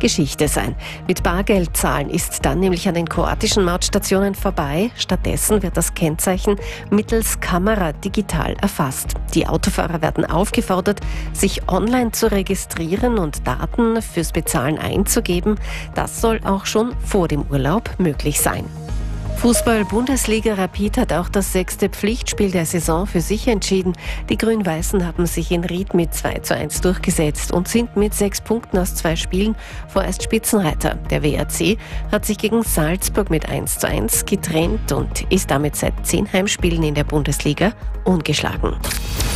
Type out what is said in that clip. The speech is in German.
Geschichte sein. Mit Bargeldzahlen ist dann nämlich an den kroatischen Mautstationen vorbei. Stattdessen wird das Kennzeichen mittels Kamera digital erfasst. Die Autofahrer werden aufgefordert, sich online zu registrieren und Daten fürs Bezahlen einzugeben. Das soll auch schon vor dem Urlaub möglich sein. Fußball-Bundesliga Rapid hat auch das 6. Pflichtspiel der Saison für sich entschieden. Die Grün-Weißen haben sich in Ried mit 2:1 durchgesetzt und sind mit 6 Punkten aus 2 Spielen vorerst Spitzenreiter. Der WRC hat sich gegen Salzburg mit 1:1 getrennt und ist damit seit 10 Heimspielen in der Bundesliga ungeschlagen.